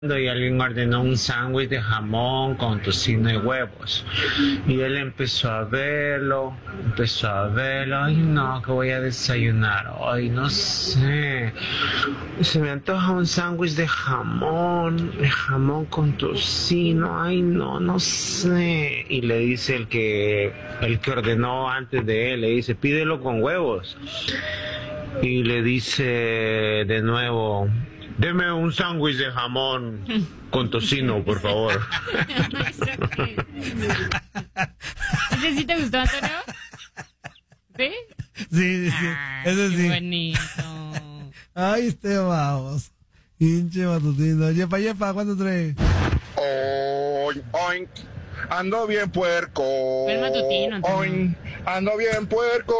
y alguien ordenó un sándwich de jamón con tocino y huevos. Y él empezó a verlo, ay no, que voy a desayunar hoy, no sé. Se me antoja un sándwich de jamón con tocino, ay no, no sé. Y le dice el que ordenó antes de él, le dice, pídelo con huevos. Y le dice de nuevo, deme un sándwich de jamón con tocino, por favor. ¿Ese sí te gustó, Antonio? ¿Sí? Sí, sí, eso qué sí. bonito. Ay, vamos. Hinche matutino. Yepa, ¿cuánto trae? Oink, oink. Ando bien puerco. Fue el matutino, Antonio. Oink. Ando bien puerco.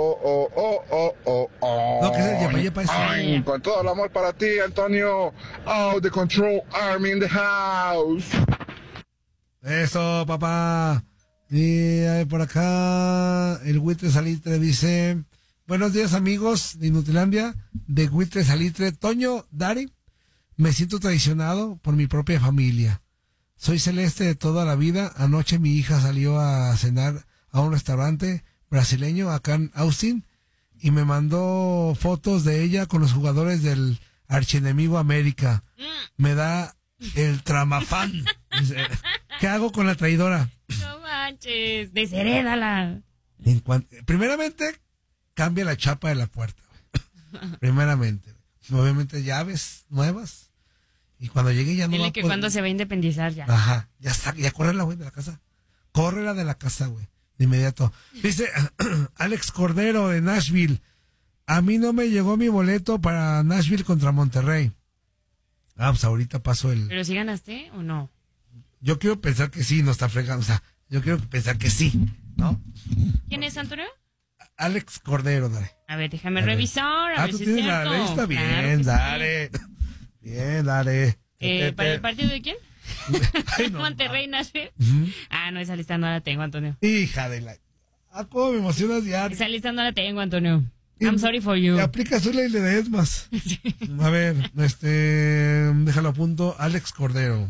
No, que es el yepa, Oink. Con todo el amor para ti, Antonio. Oh, the control army in the house. Eso, papá. Y por acá, el Buitre Salitre dice, buenos días, amigos de Inutilandia, de Buitre Salitre. Toño, Dari, me siento traicionado por mi propia familia. Soy Celeste de toda la vida. Anoche mi hija salió a cenar a un restaurante brasileño acá en Austin y me mandó fotos de ella con los jugadores del archienemigo América. Me da el tramafán. ¿Qué hago con la traidora? No manches, desherédala. Primeramente, cambia la chapa de la puerta. Primeramente. Obviamente llaves nuevas. Y cuando llegue ya no Dile va a que poder... cuando se va a independizar ya. Ajá, ya está, ya córrela, güey, de la casa. Córrela de la casa, güey, de inmediato. Dice Alex Cordero de Nashville, a mí no me llegó mi boleto para Nashville contra Monterrey. Ah, pues ahorita paso el... ¿Pero si ganaste o no? Yo quiero pensar que sí, no está fregando, o sea, yo quiero pensar que sí, ¿no? ¿Quién es, Antonio? Alex Cordero, dale. A ver, déjame revisar, a ver tú si es tienes la cierto. lista, bien, Claro que dale. sí. Bien, dale. ¿Para el partido de quién? Ay, no, Monterrey, Nashville. Ah, no, esa lista no la tengo, Antonio. hija de la... Ah, cómo me emocionas ya. Esa lista no la tengo, Antonio. I'm sorry for you. Y aplica su ley de ESMAS. A ver, déjalo a punto. Alex Cordero.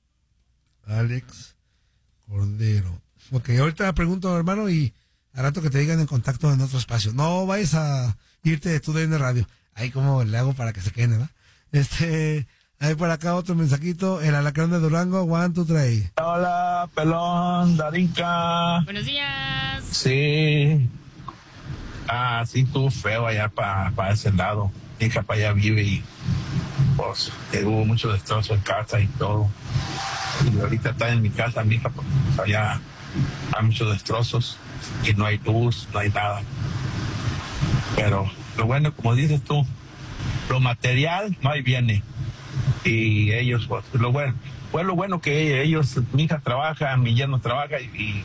Ok, ahorita pregunto, hermano, y al rato que te digan en contacto en otro espacio. No vayas a irte de tu DN Radio. Ahí como le hago para que se queden, ¿verdad? Ahí por acá otro mensajito. El alacrán de Durango, one, two, three. Hola, pelón, Darinka. Buenos días. Sí. Sí, estuvo feo allá para ese lado. Mi hija para allá vive y pues hubo mucho destrozo en casa y todo. Y ahorita está en mi casa, mi hija, porque allá hay muchos destrozos y no hay luz, no hay nada. Pero lo bueno, como dices tú, lo material no ahí viene. Y ellos, pues lo bueno que ellos, mi hija trabaja, mi yerno trabaja y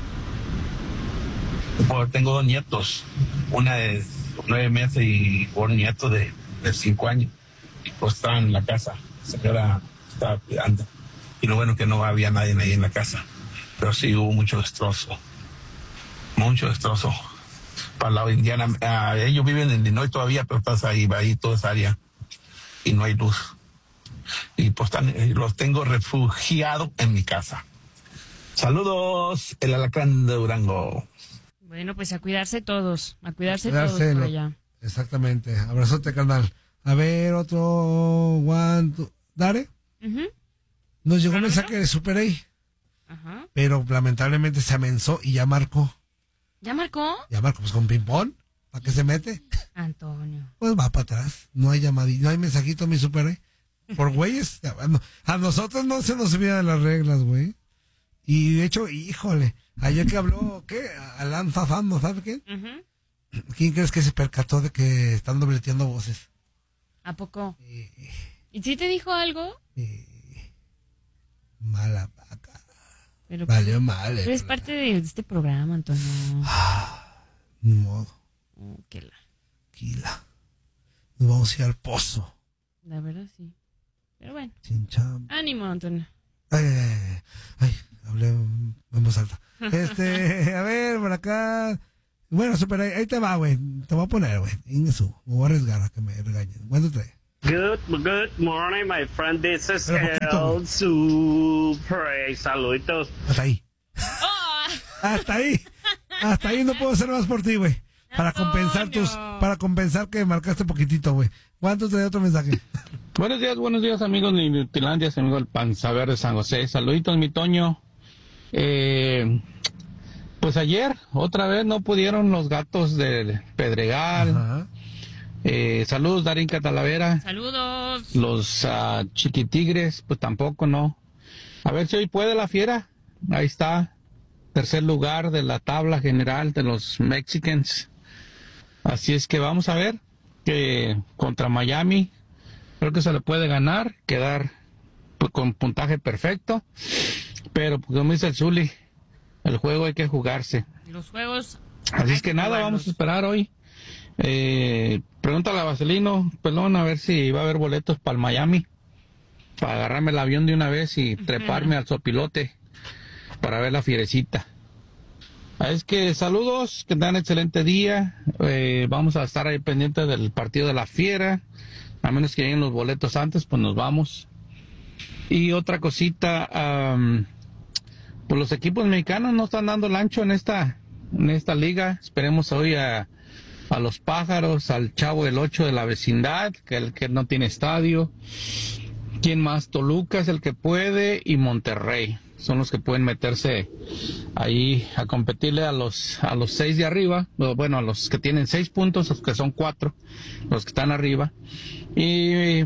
pues, tengo 2 nietos, una de 9 meses y un nieto de 5 años. Y pues estaban en la casa, la señora estaba cuidando. Y lo bueno que no había nadie ahí en la casa. Pero sí hubo mucho destrozo. Para la Indiana, ellos viven en Illinois todavía, pero estás ahí toda esa área. Y no hay luz. Y pues los tengo refugiados en mi casa. Saludos, el alacrán de Durango. Bueno, pues a cuidarse todos todos por allá. Exactamente, abrazote, carnal. A ver, otro, one, two. Dare. Nos llegó un mensaje de Super A. Ajá. Pero lamentablemente se amenzó y ya marcó. ¿Ya marcó? Pues con ping-pong. ¿Para qué se mete? Antonio. Pues va para atrás. No hay llamadita, no hay mensajito, mi Super A. Por güeyes, a nosotros no se nos olvidan las reglas, güey. Y de hecho, híjole, ayer que habló, ¿qué? Alan Fafán, ¿no sabe qué? ¿Quién crees que se percató de que están dobleteando voces? ¿A poco? ¿Y si te dijo algo? Mala vaca. Pero valió mal. Pero es parte de este programa, Antonio. Ni modo. Quila. Nos vamos a ir al pozo. La verdad, sí. Pero bueno. Sin chamba. Ánimo, Antonio. Ay, hablé en voz alta. A ver, por acá. Bueno, Super, ahí te va, güey. Te voy a poner, güey. Me voy a arriesgar a que me regañen. ¿Cuánto trae? Good morning, my friend. This is Pero poquito. El Super. Saluditos. Hasta ahí. Hasta ahí. Hasta ahí no puedo hacer más por ti, güey. Para compensar que marcaste poquitito, güey. ¿Cuántos te da otro mensaje? Buenos días, amigos de Nutilandia, amigo del Panzaver de San José. Saluditos, mi Toño. Pues ayer, otra vez, no pudieron los gatos de Pedregal. Ajá. Saludos, Darinka Talavera. Saludos. Los Chiquitigres, pues tampoco, no. A ver si hoy puede la Fiera. Ahí está. Tercer lugar de la tabla general de los Mexicans. Así es que vamos a ver que contra Miami creo que se le puede ganar, quedar pues, con puntaje perfecto. Pero pues, como dice el Zuli, el juego hay que jugarse. Los juegos. Así es que nada, vamos a esperar hoy. Pregúntale a Vaselino, pelón, a ver si va a haber boletos para el Miami, para agarrarme el avión de una vez y treparme al sopilote para ver la Fierecita. Es que saludos, que tengan excelente día. Vamos a estar ahí pendientes del partido de la Fiera, a menos que lleguen los boletos antes, pues nos vamos. Y otra cosita, pues los equipos mexicanos no están dando el ancho en esta liga. Esperemos hoy a los Pájaros, al Chavo del 8 de la vecindad, que no tiene estadio. ¿Quién más? Toluca es el que puede, y Monterrey son los que pueden meterse ahí a competirle a los 6 de arriba, bueno, a los que tienen 6 puntos, los que son 4, los que están arriba. Y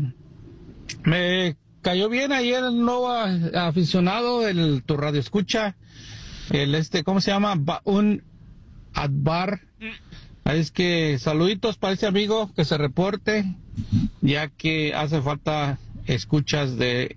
me cayó bien ayer el nuevo aficionado, tu radio escucha, ¿cómo se llama? Un Adbar. Es que saluditos para ese amigo que se reporte, ya que hace falta escuchas de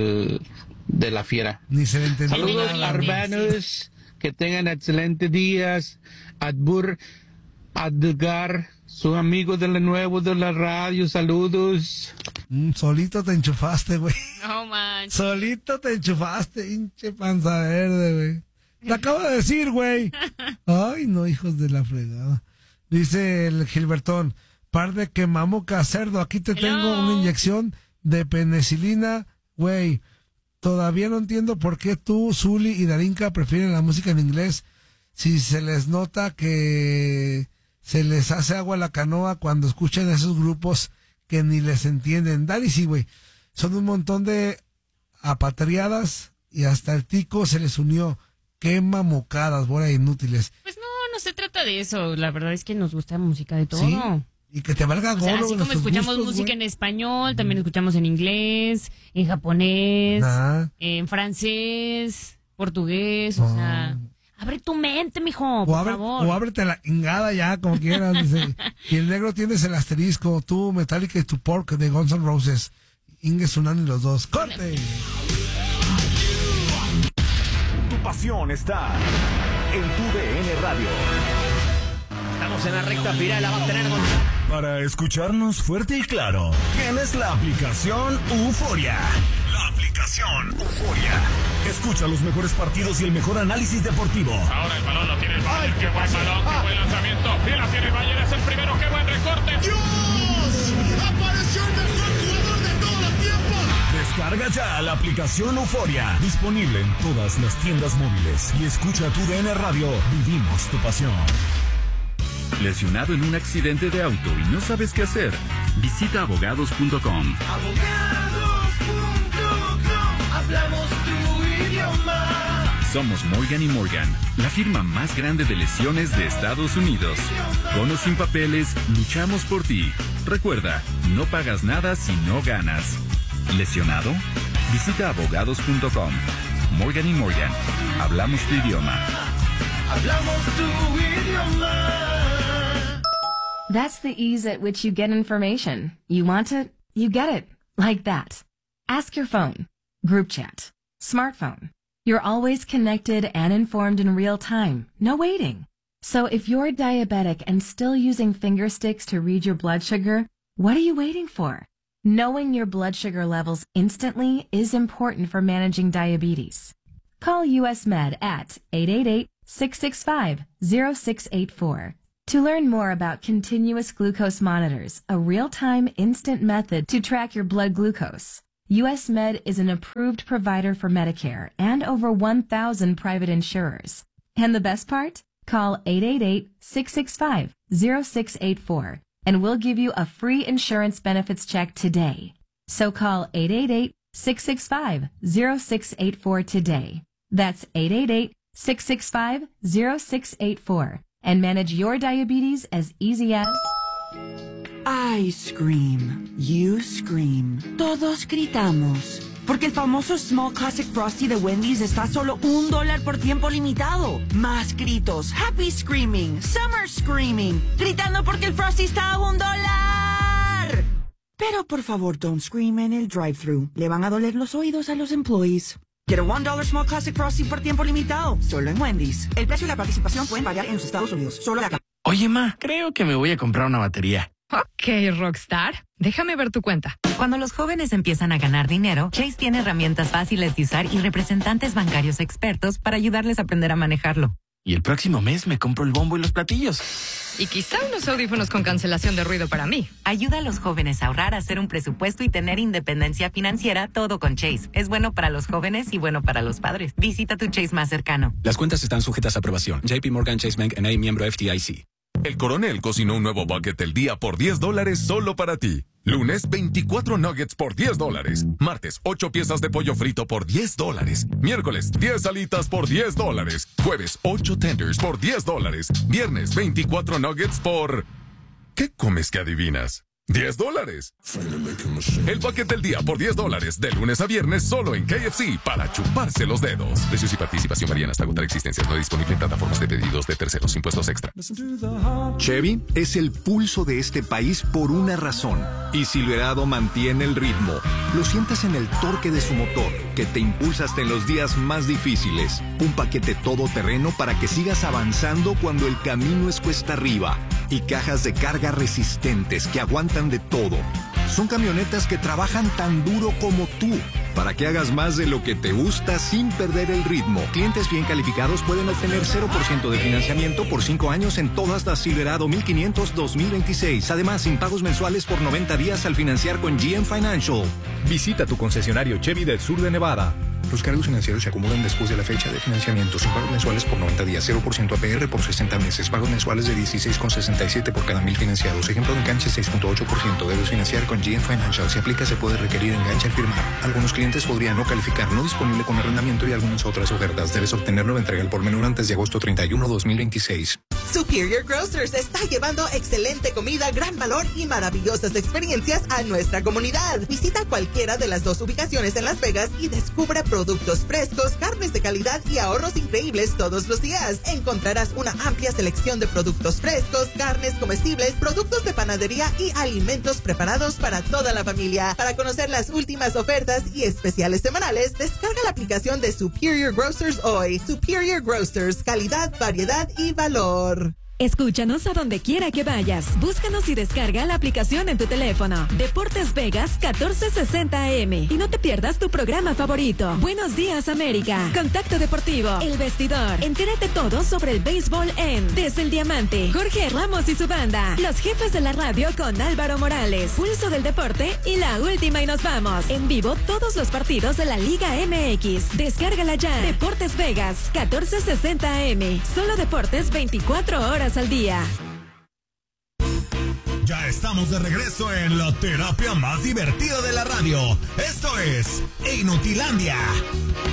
la Fiera. Ni se le entendió. Saludos, Arbanos, que tengan excelentes días. Adbur, Adgar, su amigo de la nuevo de la radio, saludos. Solito te enchufaste, güey. No manches. Solito te enchufaste, hinche panza verde, güey. Te acabo de decir, güey. Ay, no, hijos de la fregada. Dice el Gilbertón, par de quemamuca cerdo, aquí te tengo una inyección de penicilina, güey. Todavía no entiendo por qué tú, Zuli y Darinka prefieren la música en inglés, si se les nota que se les hace agua a la canoa cuando escuchan a esos grupos que ni les entienden. Dani, sí, güey. Son un montón de apatriadas y hasta el tico se les unió. Qué mamocadas, bola inútiles. Pues no se trata de eso. La verdad es que nos gusta música de todo. ¿Sí? Y que te valga gorro. O sea, así como escuchamos gustos, música güey. en español, también escuchamos en inglés, en japonés, en francés, portugués, o sea... Abre tu mente, mijo, por favor. O ábrete la ingada ya, como quieras. Dice. Y el negro tienes el asterisco, tú, Metallica y tu Pork de Guns N' Roses. Inge Tsunami los dos. ¡Corte! Tu pasión está en tu DN Radio. Estamos en la recta final, la va a tener con... Para escucharnos fuerte y claro, tienes la aplicación Euforia. La aplicación Euforia. Escucha los mejores partidos y el mejor análisis deportivo. Ahora el balón lo tiene el Bayern. Qué buen balón, qué buen lanzamiento. Y la tiene el Bayern, es el primero. Qué buen recorte. ¡Dios! ¡Apareció el mejor jugador de todos los tiempos! Descarga ya la aplicación Euforia. Disponible en todas las tiendas móviles. Y escucha tu DN Radio. Vivimos tu pasión. ¿Lesionado en un accidente de auto y no sabes qué hacer? Visita abogados.com. Abogados.com. Hablamos tu idioma. Somos Morgan & Morgan, la firma más grande de lesiones de Estados Unidos. Con o sin papeles, luchamos por ti. Recuerda, no pagas nada si no ganas. ¿Lesionado? Visita abogados.com. Morgan & Morgan, hablamos tu idioma. Hablamos tu idioma. That's the ease at which you get information. You want it, you get it. Like that. Ask your phone. Group chat. Smartphone. You're always connected and informed in real time. No waiting. So if you're diabetic and still using finger sticks to read your blood sugar, what are you waiting for? Knowing your blood sugar levels instantly is important for managing diabetes. Call US Med at 888-665-0684. To learn more about continuous glucose monitors, a real-time instant method to track your blood glucose, US Med is an approved provider for Medicare and over 1,000 private insurers. And the best part? Call 888-665-0684 and we'll give you a free insurance benefits check today. So call 888-665-0684 today. That's 888-665-0684 and manage your diabetes as easy as... I scream. You scream. Todos gritamos. Porque el famoso Small Classic Frosty de Wendy's está a solo $1 por tiempo limitado. Más gritos. Happy screaming. Summer screaming. Gritando porque el Frosty está a $1. Pero por favor, don't scream en el drive-thru. Le van a doler los oídos a los employees. Get a $1 Small Classic Frosty por tiempo limitado. Solo en Wendy's. El precio y la participación pueden variar en los Estados Unidos. Solo la... Oye, ma, creo que me voy a comprar una batería. Ok, Rockstar. Déjame ver tu cuenta. Cuando los jóvenes empiezan a ganar dinero, Chase tiene herramientas fáciles de usar y representantes bancarios expertos para ayudarles a aprender a manejarlo. Y el próximo mes me compro el bombo y los platillos. Y quizá unos audífonos con cancelación de ruido para mí. Ayuda a los jóvenes a ahorrar, a hacer un presupuesto y tener independencia financiera, todo con Chase. Es bueno para los jóvenes y bueno para los padres. Visita tu Chase más cercano. Las cuentas están sujetas a aprobación. JP Morgan Chase Bank N.A., miembro FDIC. El Coronel cocinó un nuevo bucket del día por $10 solo para ti. Lunes, 24 nuggets por $10. Martes, 8 piezas de pollo frito por $10. Miércoles, 10 alitas por $10. Jueves, 8 tenders por $10. Viernes, 24 nuggets por... ¿Qué comes que adivinas? $10. El bucket del día por $10 de lunes a viernes solo en KFC para chuparse los dedos. Precios y participación varían hasta agotar existencias. No disponible en plataformas de pedidos de terceros. Impuestos extra. Chevy es el pulso de este país por una razón. Y Silverado mantiene el ritmo. Lo sientas en el torque de su motor, que te impulsa hasta en los días más difíciles. Un paquete todoterreno para que sigas avanzando cuando el camino es cuesta arriba. Y cajas de carga resistentes que aguantan de todo. Son camionetas que trabajan tan duro como tú, para que hagas más de lo que te gusta sin perder el ritmo. Clientes bien calificados pueden obtener 0% de financiamiento por 5 años en todas las Silverado 1500 2026. Además, sin pagos mensuales por 90 días al financiar con GM Financial. Visita tu concesionario Chevy del sur de Nevada. Los cargos financieros se acumulan después de la fecha de financiamiento, sin pagos mensuales por 90 días, 0% APR por 60 meses, pagos mensuales de 16,67 por cada 1000 financiados. Ejemplo de enganche 6.8%. Debes financiar con GM Financial. Si aplica, se puede requerir enganche al firmar. Algunos clientes podrían no calificar, no disponible con arrendamiento y algunas otras ofertas. Debes obtener nueva entrega al por menor antes de agosto 31, 2026. Superior Grocers está llevando excelente comida, gran valor y maravillosas experiencias a nuestra comunidad. Visita cualquiera de las 2 ubicaciones en Las Vegas y descubre productos frescos, carnes de calidad y ahorros increíbles todos los días. Encontrarás una amplia selección de productos frescos, carnes comestibles, productos de panadería y alimentos preparados para toda la familia. Para conocer las últimas ofertas y especiales semanales, descarga la aplicación de Superior Grocers hoy. Superior Grocers, calidad, variedad y valor. Escúchanos a donde quiera que vayas. Búscanos y descarga la aplicación en tu teléfono. Deportes Vegas 1460 AM. Y no te pierdas tu programa favorito. Buenos días, América. Contacto Deportivo. El Vestidor. Entérate todo sobre el béisbol en Desde el Diamante. Jorge Ramos y su banda. Los jefes de la radio con Álvaro Morales. Pulso del Deporte y la última y nos vamos. En vivo todos los partidos de la Liga MX. Descárgala ya. Deportes Vegas 1460 AM. Solo deportes 24 horas al día. Ya estamos de regreso en la terapia más divertida de la radio. Esto es Inutilandia.